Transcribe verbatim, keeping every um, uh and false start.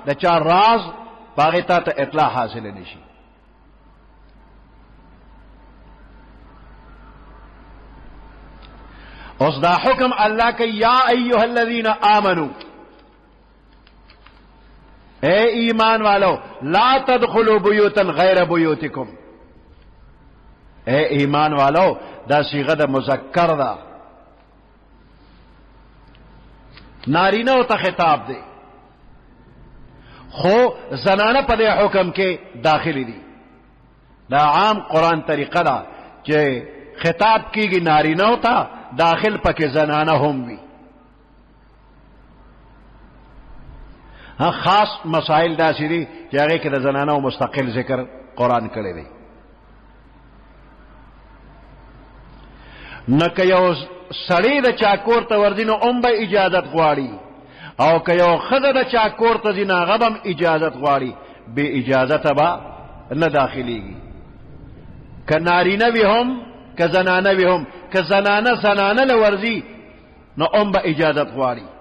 د چا راز باغی تا ته اطلاع حاصل نشي. اوس دا حکم الله کہ یا ایها الذین آمنو، اے ایمان والو، لا تدخلوا بیوتا غیر بیوتکم. اے ایمان والو دا صیغه د مذکر دا، نارینه ته خطاب دی، خو زنانه په دې حکم کې داخلي دي. دا عام قرآن طریقه ده چې خطاب کیږي نارینه ته، داخل پکې زنانه هم وي. ها خاص مسائل داسې دي چې هغې کې د زنانو مستقل ذکر قرآن کړی دی. نه که یو سړی د چا کور ته ورځي نو هم به اجازت غواړي، او که یو ښځه د چا کور ته ځي نو هغه به هم اجازت غواړي، بې اجازته به نه داخلېږي. که نارینه وي هم که زنانه وي هم، که زنانه زنانه له ورځي نو هم به اجازت غواړي.